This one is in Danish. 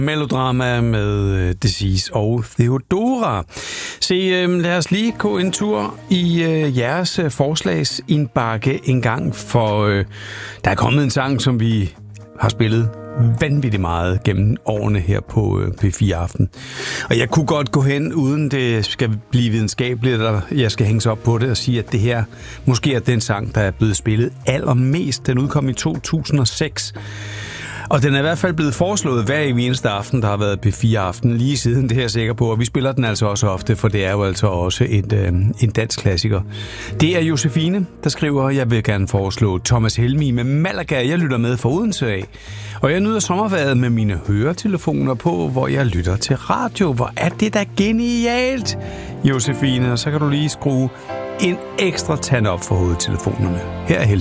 Melodrama med Disease og Theodora. Se, lad os lige gå en tur i jeres forslagsindbakke en gang, for der er kommet en sang, som vi har spillet vanvittigt meget gennem årene her på P4 Aften. Og jeg kunne godt gå hen, uden det skal blive videnskabeligt, eller jeg skal hænges op på det og sige, at det her måske er den sang, der er blevet spillet allermest. Den udkom i 2006. Og den er i hvert fald blevet foreslået hver eneste aften, der har været P4 Aften, lige siden, det her er jeg sikker på. Og vi spiller den altså også ofte, for det er jo altså også en dansk klassiker. Det er Josefine, der skriver, jeg vil gerne foreslå Thomas Helmig med Malaga. Jeg lytter med fra Odense af. Og jeg nyder sommervejret med mine høretelefoner på, hvor jeg lytter til radio. Hvor er det da genialt, Josefine. Og så kan du lige skrue en ekstra tand op for hovedtelefonerne. Her er Helmig.